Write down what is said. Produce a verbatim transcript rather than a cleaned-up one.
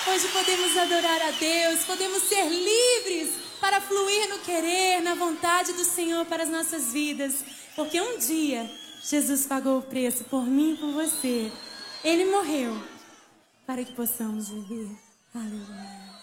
Hoje podemos adorar a Deus, podemos ser livres para fluir no querer, na vontade do Senhor para as nossas vidas. Porque um dia Jesus pagou o preço por mim e por você. Ele morreu para que possamos viver. Aleluia.